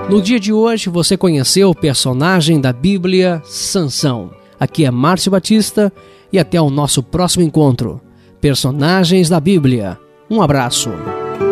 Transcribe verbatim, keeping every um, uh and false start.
No dia de hoje você conheceu o personagem da Bíblia, Sansão. Aqui é Márcio Batista e até o nosso próximo encontro. Personagens da Bíblia. Um abraço.